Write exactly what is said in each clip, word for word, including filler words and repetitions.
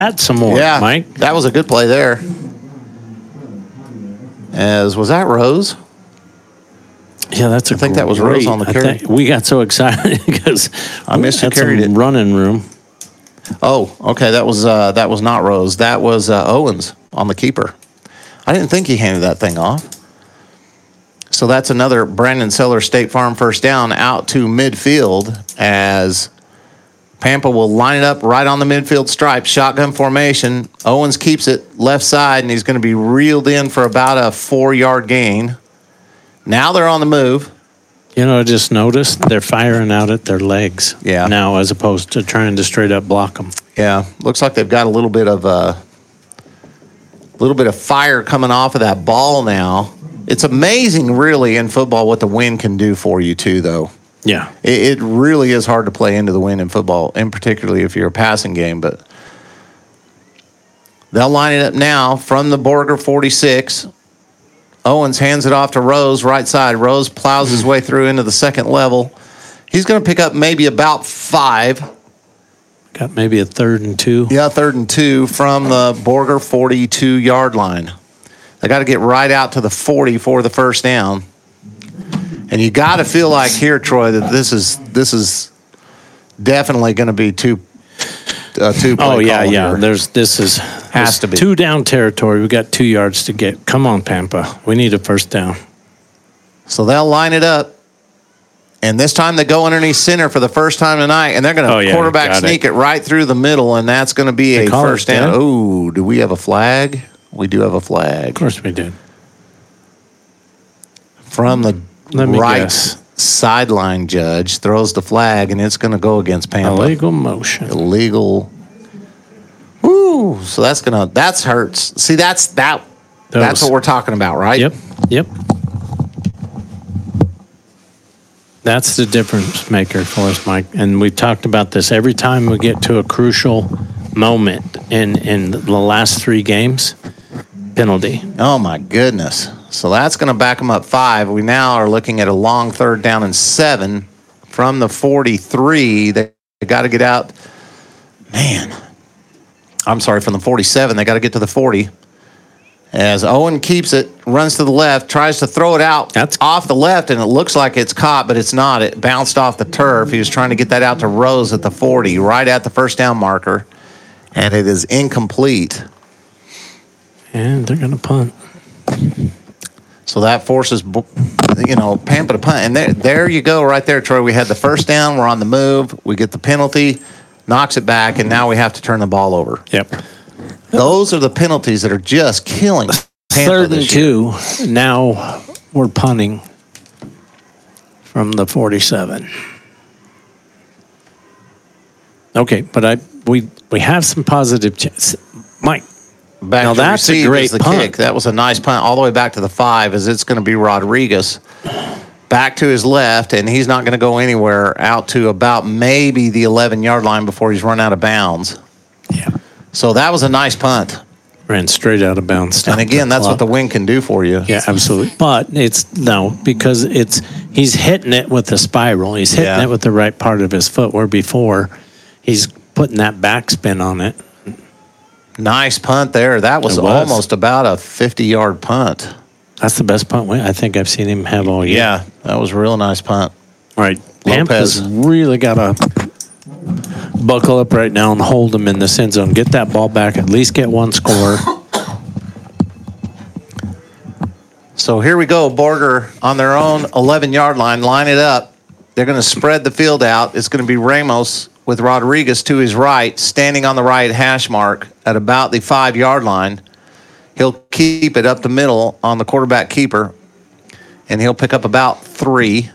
Add some more, yeah, Mike. That was a good play there. As was that Rose? Yeah, that's a I think that was great, Rose on the I carry. think we got so excited because I missed who had some carried it. running room. Oh, okay. That was uh, that was not Rose. That was uh, Owens on the keeper. I didn't think he handed that thing off. So that's another Brandon Sellers State Farm first down out to midfield as Pampa will line it up right on the midfield stripe, shotgun formation. Owens keeps it left side, and he's going to be reeled in for about a four-yard gain. Now they're on the move. You know, I just noticed they're firing out at their legs Yeah. now as opposed to trying to straight up block them. Yeah, looks like they've got a little bit of a little bit of fire coming off of that ball now. It's amazing, really, in football what the wind can do for you, too, though. Yeah. It, it really is hard to play into the wind in football, and particularly if you're a passing game. But they'll line it up now from the Borger forty-six. Owens hands it off to Rose, right side. Rose plows his way through into the second level. He's going to pick up maybe about five. Got maybe a third and two. Yeah, third and two from the Borger forty-two-yard line. They got to get right out to the forty for the first down. And you got to feel like here, Troy, that this is this is definitely going to be two uh, two. Oh yeah, yeah. Here. There's this is has to be two down territory. We got two yards to get. Come on, Pampa. We need a first down. So they'll line it up, and this time they go underneath center for the first time tonight, and they're going to oh, yeah, quarterback sneak it. it right through the middle, and that's going to be they a first it, down. yeah. Oh, do we have a flag? We do have a flag. Of course we did. From the Let me right guess. sideline judge throws the flag, and it's going to go against Pampa. Illegal motion. Illegal. Woo! So that's gonna that's hurts. See, that's that. That that's was, what we're talking about, right? Yep. Yep. That's the difference maker for us, Mike. And we've talked about this every time we get to a crucial moment in in the last three games. Penalty. Oh my goodness. So that's going to back them up five. We now are looking at a long third down and seven from the forty-three. They got to get out. Man, I'm sorry, from the forty-seven. They got to get to the forty. As Owen keeps it, runs to the left, tries to throw it out That's off the left, and it looks like it's caught, but it's not. It bounced off the turf. He was trying to get that out to Rose at the forty, right at the first down marker, and it is incomplete. And they're going to punt. So that forces, you know, Pampa to punt. And there, there you go right there, Troy. We had the first down. We're on the move. We get the penalty, knocks it back, and now we have to turn the ball over. Yep. Those are the penalties that are just killing Pampa Third and this year. two. Now we're punting from the forty-seven. Okay, but I we we have some positive ch- Mike. Back now to that's a receive great is the punt. kick. That was a nice punt all the way back to the five, as it's going to be Rodriguez back to his left, and he's not going to go anywhere out to about maybe the eleven-yard line before he's run out of bounds. Yeah. So that was a nice punt. Ran straight out of bounds. And again, that's what the wind can do for you. Yeah, absolutely. But it's no, because it's he's hitting it with the spiral. He's hitting Yeah. it with the right part of his foot, where before he's putting that backspin on it. Nice punt there. That was, It was. almost about a fifty-yard punt. That's the best punt I think I've seen him have all year. Yeah, that was a real nice punt. All right. Lopez. Pampa's really got to buckle up right now and hold him in the end zone. Get that ball back. At least get one score. So here we go. Borger on their own eleven-yard line. Line it up. They're going to spread the field out. It's going to be Ramos with Rodriguez to his right, standing on the right hash mark at about the five-yard line. He'll keep it up the middle on the quarterback keeper, and he'll pick up about three.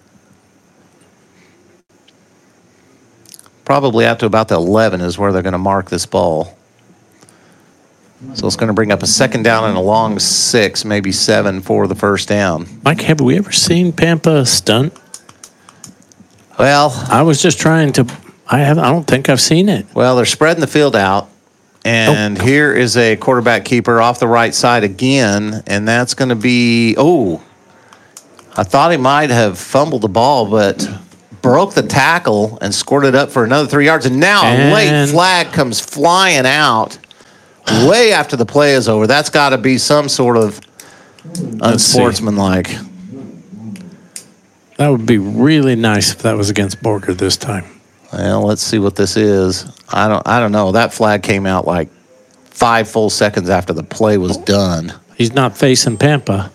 Probably out to about the eleven is where they're going to mark this ball. So it's going to bring up a second down and a long six, maybe seven for the first down. Mike, have we ever seen Pampa stunt? Well, I was just trying to. I have. I don't think I've seen it. Well, they're spreading the field out, and oh. here is a quarterback keeper off the right side again, and that's going to be. Oh, I thought he might have fumbled the ball, but broke the tackle and scored it up for another three yards. And now and a late flag comes flying out. way after the play is over. That's got to be some sort of unsportsmanlike. That would be really nice if that was against Borger this time. Well, let's see what this is. I don't. I don't know. That flag came out like five full seconds after the play was done. He's not facing Pampa.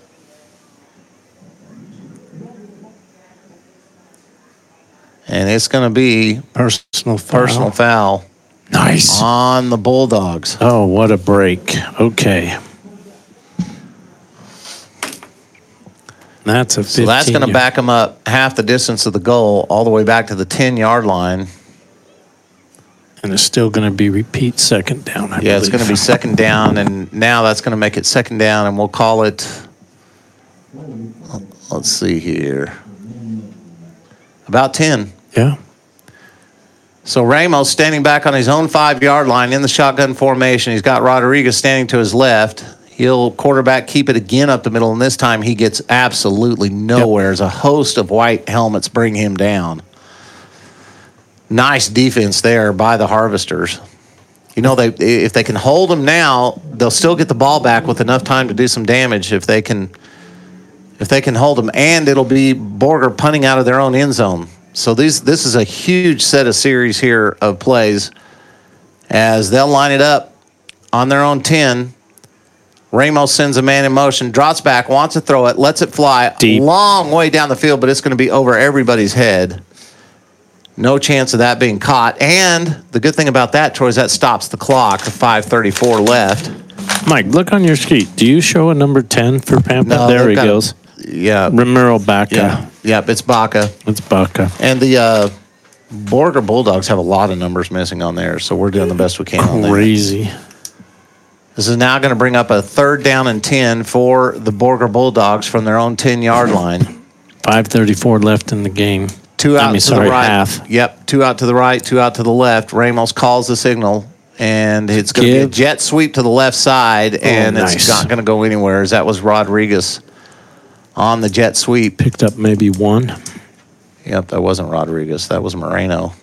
And it's going to be personal foul. personal foul. Nice. On the Bulldogs. Oh, what a break. Okay. That's a fifteen. So that's going to back them up half the distance of the goal, all the way back to the ten-yard line. And it's still going to be repeat second down, I Yeah, believe. it's going to be second down, and now that's going to make it second down, and we'll call it, let's see here, about ten. Yeah. So Ramos standing back on his own five-yard line in the shotgun formation. He's got Rodriguez standing to his left. He'll quarterback keep it again up the middle, and this time he gets absolutely nowhere yep. as a host of white helmets bring him down. Nice defense there by the Harvesters. You know, they if they can hold them now, they'll still get the ball back with enough time to do some damage if they can if they can hold them, and it'll be Borger punting out of their own end zone. So these this is a huge set of series here of plays as they'll line it up on their own ten. Ramos sends a man in motion, drops back, wants to throw it, lets it fly deep, a long way down the field, but it's going to be over everybody's head. No chance of that being caught. And the good thing about that, Troy, is that stops the clock. five thirty-four left. Mike, look on your sheet. Do you show a number ten for Pampa? No, there he got, goes. Yeah. Ramiro Baca. Yeah. Yep, it's Baca. It's Baca. And the uh, Borger Bulldogs have a lot of numbers missing on there, so we're doing the best we can on there. Crazy. This is now going to bring up a third down and ten for the Borger Bulldogs from their own ten-yard line. five thirty-four left in the game. Two out I mean, to sorry, the right. half. Yep, two out to the right, two out to the left. Ramos calls the signal, and it's going to be a jet sweep to the left side, and oh, nice. It's not going to go anywhere, as that was Rodriguez on the jet sweep. Picked up maybe one. Yep, that wasn't Rodriguez. That was Moreno.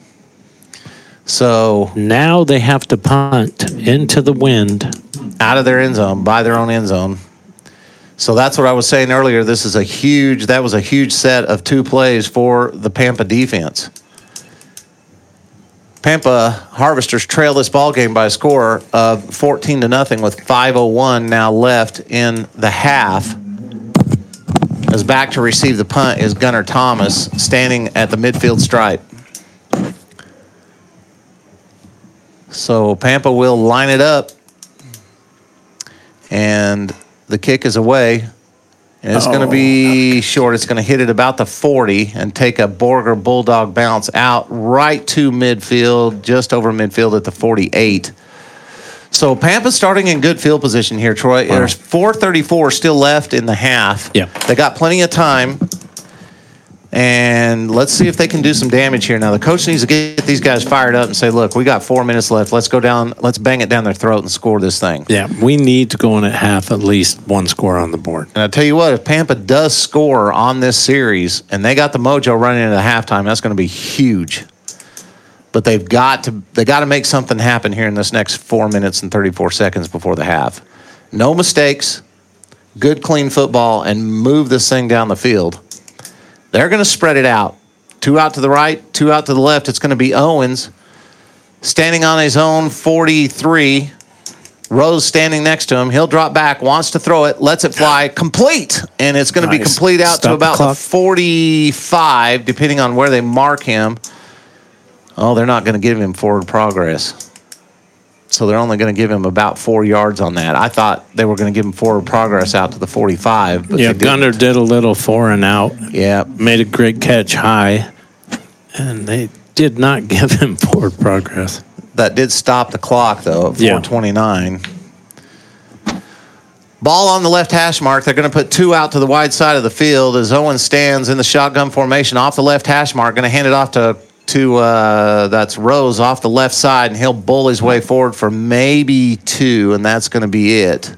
So now they have to punt into the wind. Out of their end zone, by their own end zone. So that's what I was saying earlier. This is a huge, that was a huge set of two plays for the Pampa defense. Pampa Harvesters trail this ball game by a score of fourteen to nothing with five oh one now left in the half. As back to receive the punt is Gunnar Thomas standing at the midfield stripe. So Pampa will line it up. And the kick is away. And it's oh, going to be short. It's going to hit it about the forty and take a Borger Bulldog bounce out right to midfield, just over midfield at the forty-eight. So Pampa's starting in good field position here, Troy. Wow. There's four thirty-four still left in the half. Yeah. They got plenty of time. And let's see if they can do some damage here. Now, the coach needs to get these guys fired up and say, look, we got four minutes left. Let's go down. Let's bang it down their throat and score this thing. Yeah, we need to go in at half, at least one score on the board. And I tell you what, if Pampa does score on this series and they got the mojo running into halftime, that's going to be huge. But they've got to they got to make something happen here in this next four minutes and thirty-four seconds before the half. No mistakes, good, clean football, and move this thing down the field. They're going to spread it out. Two out to the right, two out to the left. It's going to be Owens standing on his own forty-three. Rose standing next to him. He'll drop back, wants to throw it, lets it fly, complete. And it's going to nice. be complete out Stop to about the, the forty-five, depending on where they mark him. Oh, they're not going to give him forward progress. So they're only going to give him about four yards on that. I thought they were going to give him forward progress out to the forty-five. But yeah, Gunnar did a little four and out. Yeah. Made a great catch high. And they did not give him forward progress. That did stop the clock, though, at four twenty-nine. Yeah. Ball on the left hash mark. They're going to put two out to the wide side of the field as Owen stands in the shotgun formation off the left hash mark. Going to hand it off to to uh, that's Rose off the left side, and he'll bull his way forward for maybe two, and that's going to be it.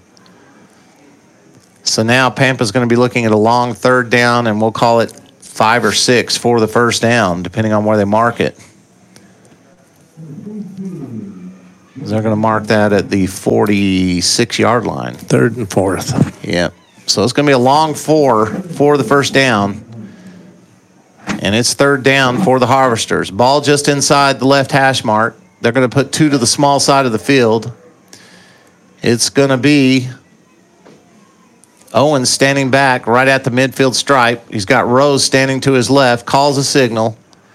So now Pampa's going to be looking at a long third down, and we'll call it five or six for the first down, depending on where they mark it. They're going to mark that at the forty-six-yard line. Third and fourth. Yep. So it's going to be a long four for the first down. And it's third down for the Harvesters. Ball just inside the left hash mark. They're going to put two to the small side of the field. It's going to be Owens standing back right at the midfield stripe. He's got Rose standing to his left, calls a signal.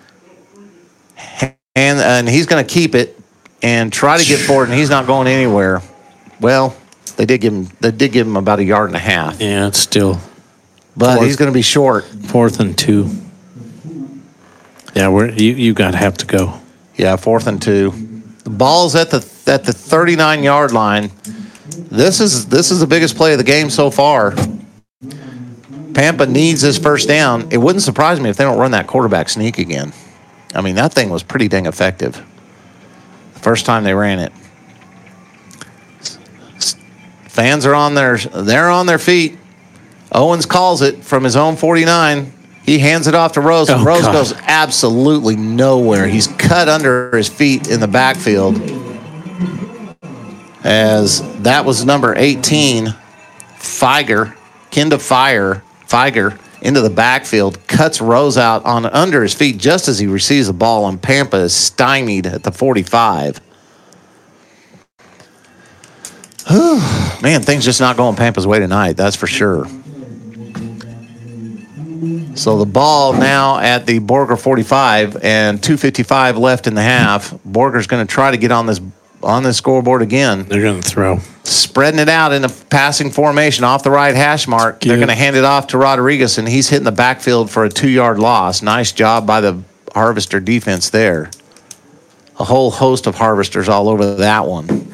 And, and he's going to keep it and try to get forward, and he's not going anywhere. Well, they did give him they did give him about a yard and a half. Yeah, it's still. But fourth, he's going to be short. Fourth and two. Yeah, we're you you got to have to go. Yeah, fourth and two. The ball's at the at the thirty-nine-yard line. This is this is the biggest play of the game so far. Pampa needs his first down. It wouldn't surprise me if they don't run that quarterback sneak again. I mean, that thing was pretty dang effective. The first time they ran it. Fans are on their they're on their feet. Owens calls it from his own forty-nine. He hands it off to Rose, and oh, Rose God. goes absolutely nowhere. He's cut under his feet in the backfield. As that was number eighteen, Feiger, Kenda Fire, Feiger, into the backfield, cuts Rose out on under his feet just as he receives the ball, and Pampa is stymied at the forty-five. Man, things just not going Pampa's way tonight, that's for sure. So the ball now at the Borger forty-five and two fifty-five left in the half. Borger's going to try to get on this on this scoreboard again. They're going to throw. Spreading it out in a passing formation off the right hash mark. They're going to hand it off to Rodriguez, and he's hitting the backfield for a two-yard loss. Nice job by the Harvester defense there. A whole host of Harvesters all over that one.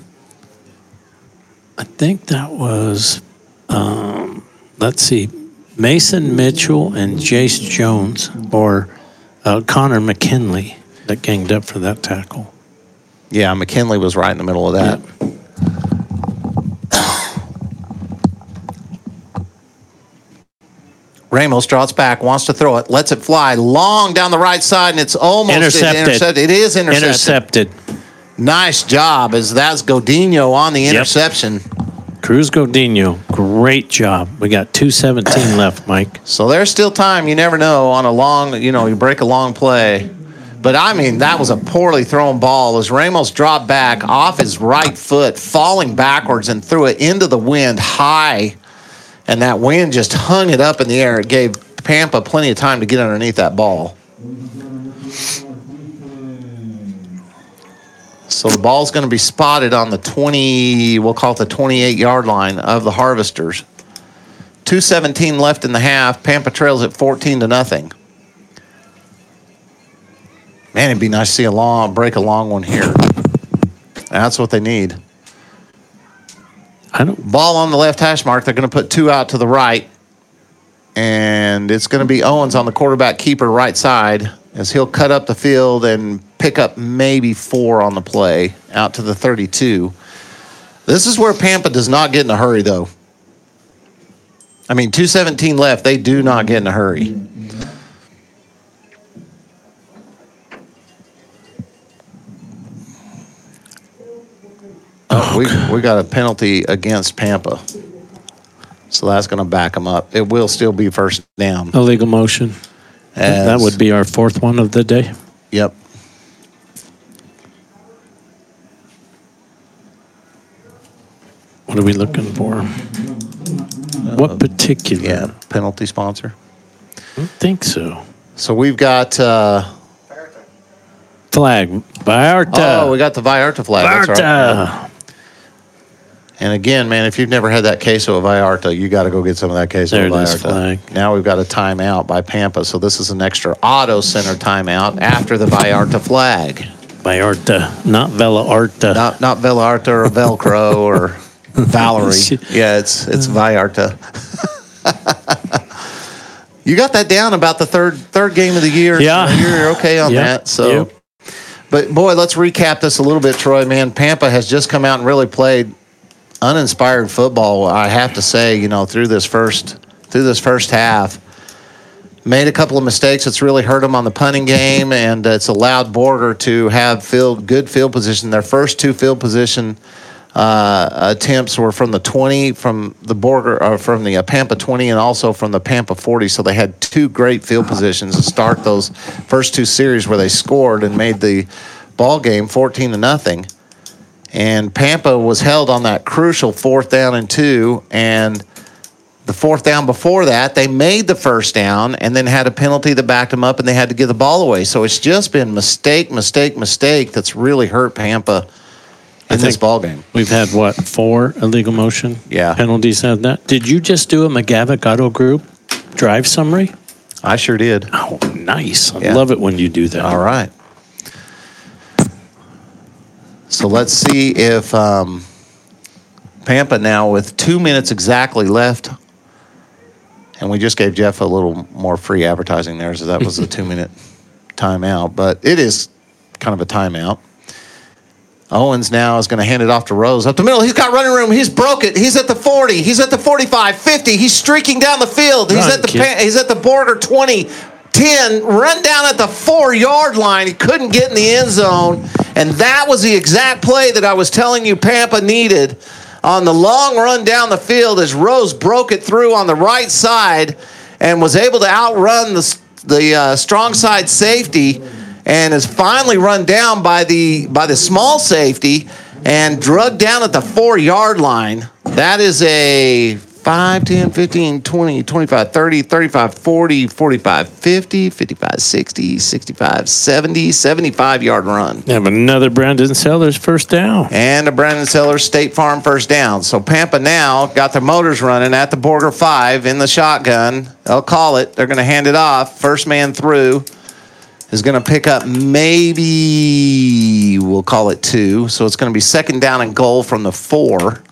I think that was, um, let's see, Mason Mitchell and Jace Jones, or uh, Connor McKinley, that ganged up for that tackle. Yeah, McKinley was right in the middle of that. Yep. Ramos draws back, wants to throw it, lets it fly long down the right side, and it's almost intercepted. intercepted. It is intercepted. Intercepted. Nice job, as that's Godinho on the interception. Yep. Cruz Godinho, great job. We got two seventeen left, Mike. So there's still time. You never know on a long, you know, you break a long play. But, I mean, that was a poorly thrown ball as Ramos dropped back off his right foot, falling backwards and threw it into the wind high. And that wind just hung it up in the air. It gave Pampa plenty of time to get underneath that ball. So the ball's going to be spotted on the twenty, we'll call it the twenty-eight-yard line of the Harvesters. two seventeen left in the half. Pampa trails at fourteen to nothing. Man, it'd be nice to see a long break, a long one here. That's what they need. I don't. Ball on the left hash mark. They're going to put two out to the right. And it's going to be Owens on the quarterback keeper right side as he'll cut up the field and pick up maybe four on the play out to the thirty-two. This is where Pampa does not get in a hurry, though. I mean, two seventeen left. They do not get in a hurry. Oh, we we got a penalty against Pampa. So that's going to back them up. It will still be first down. Illegal motion. As, that would be our fourth one of the day. Yep. What are we looking for? Uh, what particular? Yeah, penalty sponsor. I don't think so. So we've got... Uh, flag. Vallarta. Oh, we got the Vallarta flag. Vallarta. That's right. And again, man, if you've never had that queso of Vallarta, you got to go get some of that queso there of Vallarta. Flag. Now we've got a timeout by Pampa, so this is an extra auto center timeout after the Vallarta flag. Vallarta, not Vela Arta. Not not Vallarta or Velcro or Valerie. Yeah, it's it's Vallarta. You got that down about the third third game of the year. Yeah, so you're okay on yep. that. So. Yep. But, boy, let's recap this a little bit, Troy. Man, Pampa has just come out and really played uninspired football, I have to say, you know, through this first through this first half. made a couple of mistakes. It's really hurt them on the punting game, and it's allowed Borger to have field good field position. Their first two field position uh, attempts were from the twenty, from the Borger, or from the uh, Pampa twenty, and also from the Pampa forty. So they had two great field positions to start those first two series where they scored and made the ball game fourteen to nothing. And Pampa was held on that crucial fourth down and two, and the fourth down before that, they made the first down and then had a penalty that backed them up, and they had to give the ball away. So it's just been mistake, mistake, mistake that's really hurt Pampa in this ball game. We've had, what, four illegal motion Yeah. penalties on that? Did you just do a McGavick Auto Group drive summary? I sure did. Oh, nice. I Yeah. love it when you do that. All right. So let's see if um, Pampa now, with two minutes exactly left, and we just gave Jeff a little more free advertising there, so that was a two-minute timeout. But it is kind of a timeout. Owens now is going to hand it off to Rose. Up the middle, he's got running room. He's broke it. He's at the forty. He's at the forty-five, fifty. He's streaking down the field. He's Run, at the kid. pa- he's at the border, twenty, ten, run down at the four-yard line. He couldn't get in the end zone. And that was the exact play that I was telling you Pampa needed on the long run down the field, as Rose broke it through on the right side and was able to outrun the, the uh, strong side safety, and is finally run down by the by the small safety and drugged down at the four-yard line. That is a five, ten, fifteen, twenty, twenty-five, thirty, thirty-five, forty, forty-five, fifty, fifty-five, sixty, sixty-five, seventy, seventy-five-yard run. We have another Brandon Sellers first down. And a Brandon Sellers State Farm first down. So Pampa now got their motors running at the Borger five in the shotgun. They'll call it. They're going to hand it off. First man through is going to pick up, maybe we'll call it two. So it's going to be second down and goal from the four.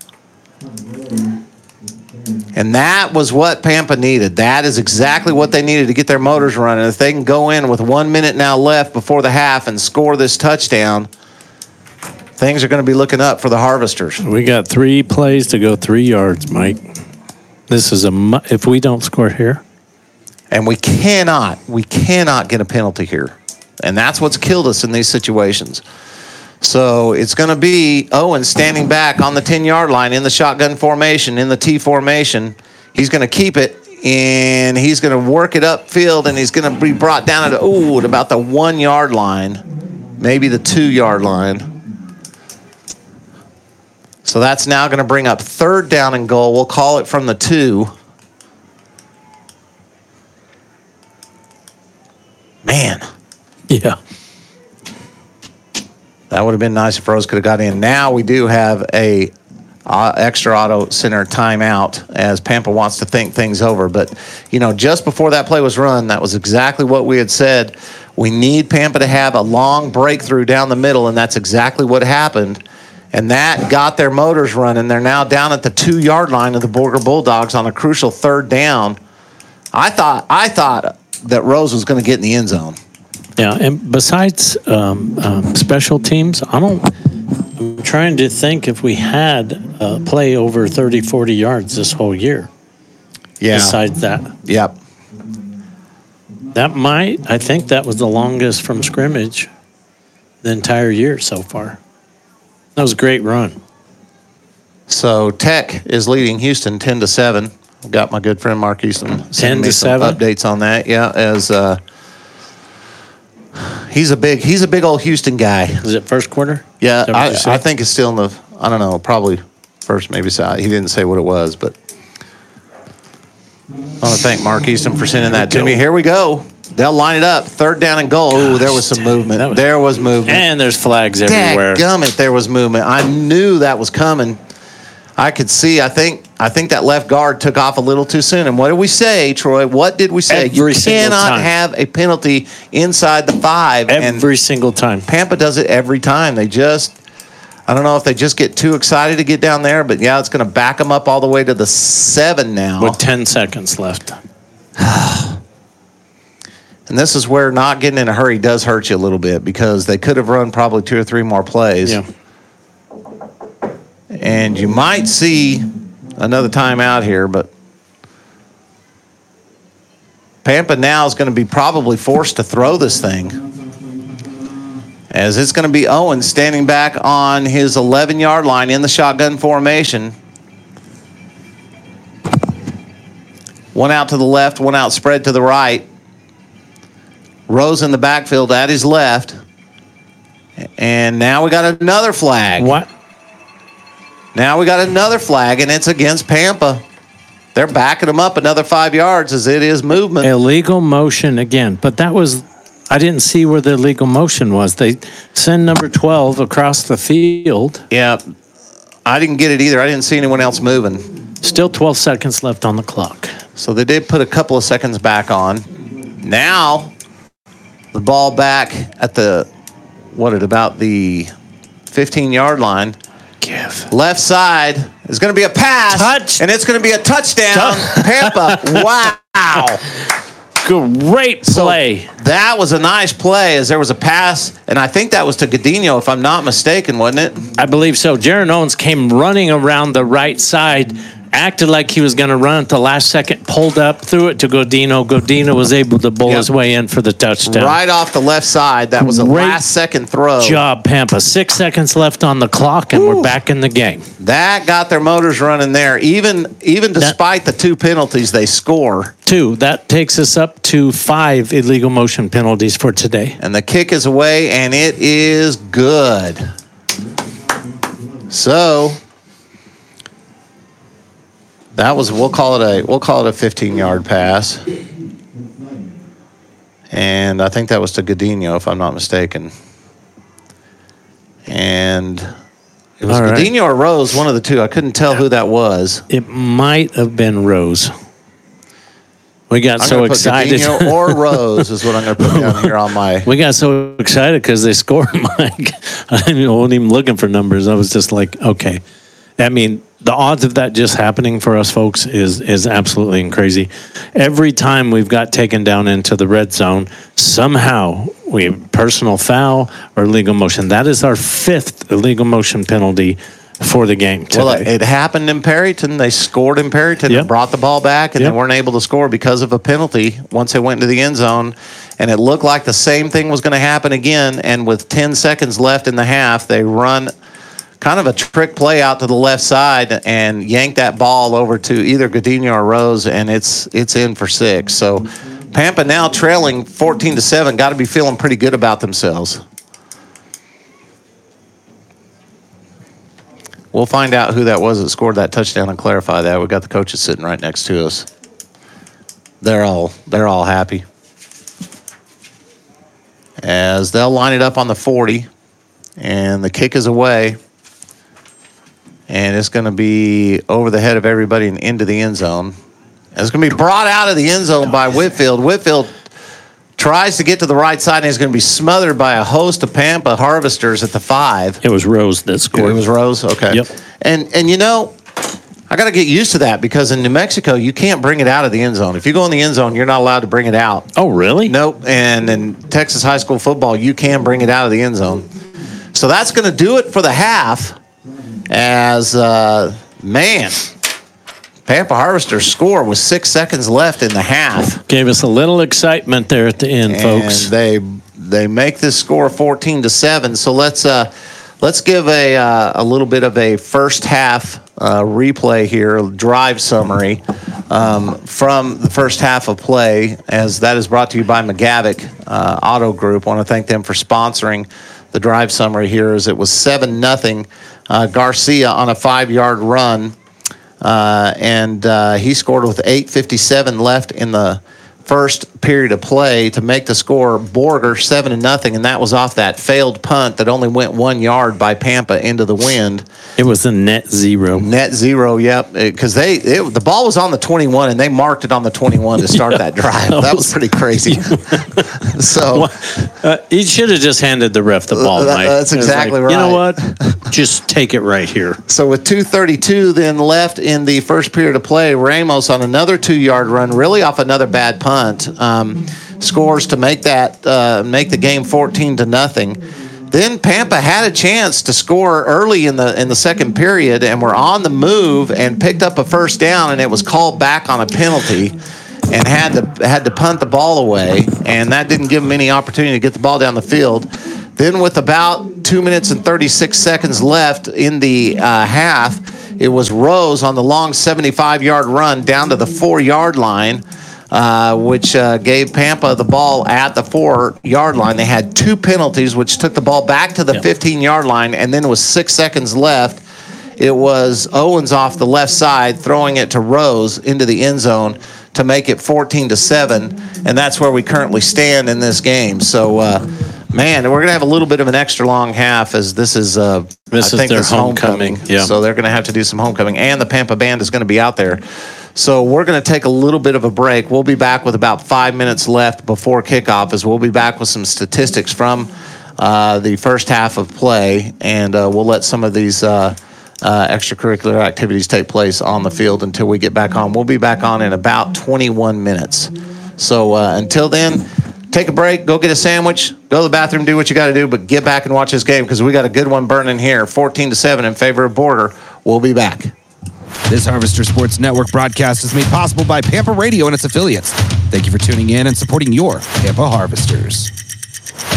And that was what Pampa needed. That is exactly what they needed to get their motors running. If they can go in with one minute now left before the half and score this touchdown, things are going to be looking up for the Harvesters. We got three plays to go three yards, Mike. This is a mu- if we don't score here. And we cannot, we cannot get a penalty here. And that's what's killed us in these situations. So it's going to be Owen standing back on the ten-yard line in the shotgun formation, in the T formation. He's going to keep it, and he's going to work it upfield, and he's going to be brought down at, ooh, at about the one-yard line, maybe the two-yard line. So that's now going to bring up third down and goal. We'll call it from the two. Man. Yeah. That would have been nice if Rose could have got in. Now we do have a uh, extra auto center timeout as Pampa wants to think things over. But, you know, just before that play was run, that was exactly what we had said. We need Pampa to have a long breakthrough down the middle, and that's exactly what happened. And that got their motors running. They're now down at the two-yard line of the Borger Bulldogs on a crucial third down. I thought I thought that Rose was going to get in the end zone. Yeah, and besides um, um, special teams, I don't. I'm trying to think if we had a play over thirty, forty yards this whole year. Yeah. Besides that, Yep. that might. I think that was the longest from scrimmage the entire year so far. That was a great run. So Tech is leading Houston ten to seven. Got my good friend Mark Easton ten sending to me some seven updates on that. Yeah, as uh, he's a big he's a big old Houston guy. Is it first quarter? Yeah, Is that what I, you said? I think it's still in the I don't know probably first maybe second. He didn't say what it was, but I want to thank Mark Easton for sending that to me. Here we go. They'll line it up. Third down and goal. Ooh, there was some movement. That was- there was movement. And there's flags everywhere. Dadgummit, there was movement. I knew that was coming. I could see. I think. I think that left guard took off a little too soon. And what did we say, Troy? What did we say? Every you single cannot time. have a penalty inside the five. Every and single time. Pampa does it every time. They just. I don't know if they just get too excited to get down there, but yeah, it's going to back them up all the way to the seven now. With ten seconds left. And this is where not getting in a hurry does hurt you a little bit because they could have run probably two or three more plays. Yeah. And you might see another timeout here, but Pampa now is going to be probably forced to throw this thing, as it's going to be Owens standing back on his eleven-yard line in the shotgun formation. One out to the left, one out spread to the right. Rose in the backfield at his left. And now we got another flag. What? Now we got another flag, and it's against Pampa. They're backing them up another five yards as it is movement. Illegal motion again. But that was, I didn't see where the illegal motion was. They send number twelve across the field. Yeah, I didn't get it either. I didn't see anyone else moving. Still twelve seconds left on the clock. So they did put a couple of seconds back on. Now, the ball back at the, what, at about the fifteen-yard line. Give. Left side is going to be a pass. Touch. And it's going to be a touchdown. Pampa. Wow. Great play. So that was a nice play, as there was a pass, and I think that was to Godinho, if I'm not mistaken, wasn't it? I believe so. Jaron Owens came running around the right side, acted like he was going to run at the last second, pulled up, threw it to Godinho. Godinho was able to bowl Yep. his way in for the touchdown. Right off the left side. That was a Great last-second throw. Job, Pampa. Six seconds left on the clock, and Ooh. we're back in the game. That got their motors running there. Even even despite the two penalties, they score. Two. That takes us up to five illegal motion penalties for today. And the kick is away, and it is good. So that was, we'll call it a we'll call it a fifteen-yard pass. And I think that was to Godinho, if I'm not mistaken. And it was All right. Godinho or Rose, one of the two. I couldn't tell who that was. It might have been Rose. We got I'm so gonna put excited. Godinho or Rose is what I'm going to put down here on my. We got so excited because they scored, Mike. I wasn't even looking for numbers. I was just like, okay. I mean, the odds of that just happening for us folks is is absolutely crazy. Every time we've got taken down into the red zone, somehow we have personal foul or illegal motion. That is our fifth illegal motion penalty for the game today. Well, it happened in Perryton. They scored in Perryton Yep. and brought the ball back, and Yep. they weren't able to score because of a penalty once they went into the end zone. And it looked like the same thing was going to happen again. And with ten seconds left in the half, they run kind of a trick play out to the left side and yank that ball over to either Godinho or Rose, and it's it's in for six. So Pampa now trailing fourteen to seven, got to be feeling pretty good about themselves. We'll find out who that was that scored that touchdown and clarify that. We've got the coaches sitting right next to us. They're all they're all happy. As they'll line it up on the forty, and the kick is away. And it's going to be over the head of everybody and into the end zone. And it's going to be brought out of the end zone by Whitfield. Whitfield tries to get to the right side, and he's going to be smothered by a host of Pampa harvesters at the five. It was Rose that scored. It was Rose? Okay. Yep. And, and you know, I got to get used to that, because in New Mexico, you can't bring it out of the end zone. If you go in the end zone, you're not allowed to bring it out. Oh, really? Nope. And in Texas high school football, you can bring it out of the end zone. So that's going to do it for the half. As, uh, man, Pampa Harvesters score with six seconds left in the half. Gave us a little excitement there at the end, And folks. they they make this score fourteen to seven. So let's uh, let's give a uh, a little bit of a first half uh, replay here, drive summary um, from the first half of play, as that is brought to you by McGavick uh, Auto Group. I want to thank them for sponsoring the drive summary here, as it was seven nothing. Uh, Garcia on a five-yard run, uh, and uh, he scored with eight fifty-seven left in the first period of play to make the score. Borger seven to nothing, and that was off that failed punt that only went one yard by Pampa into the wind. It was a net zero. Net zero, yep, because they it, the ball was on the twenty-one, and they marked it on the twenty-one to start that drive. That was pretty crazy. So Uh, he should have just handed the ref the ball, That- Mike. that's It was exactly like, You know right. what? Just take it right here. So with two thirty-two then left in the first period of play, Ramos on another two-yard run, really off another bad punt, um, scores to make that uh, make the game fourteen to nothing. Then Pampa had a chance to score early in the in the second period, and were on the move and picked up a first down, and it was called back on a penalty. and had to had to punt the ball away, and that didn't give them any opportunity to get the ball down the field. Then with about two minutes and thirty-six seconds left in the uh, half, it was Rose on the long seventy-five-yard run down to the four-yard line, uh, which uh, gave Pampa the ball at the four-yard line. They had two penalties, which took the ball back to the fifteen-yard line, and then with six seconds left, it was Owens off the left side throwing it to Rose into the end zone to make it fourteen to seven, and that's where we currently stand in this game. So, uh, man, we're going to have a little bit of an extra long half as this is, uh, this I is think their this homecoming. homecoming. Yeah. So they're going to have to do some homecoming, and the Pampa Band is going to be out there. So we're going to take a little bit of a break. We'll be back with about five minutes left before kickoff, as we'll be back with some statistics from uh, the first half of play, and uh, we'll let some of these uh, uh, extracurricular activities take place on the field until we get back on. We'll be back on in about twenty-one minutes. So uh, until then, take a break, go get a sandwich, go to the bathroom, do what you got to do, but get back and watch this game because we got a good one burning here, fourteen to seven in favor of Border. We'll be back. This Harvester Sports Network broadcast is made possible by Pampa Radio and its affiliates. Thank you for tuning in and supporting your Pampa Harvesters.